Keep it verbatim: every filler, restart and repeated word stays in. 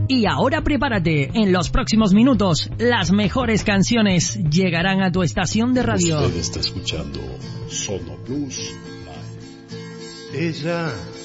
Y ahora prepárate, en los próximos minutos, las mejores canciones llegarán a tu estación de radio. Usted está escuchando Sono Plus Live. Ella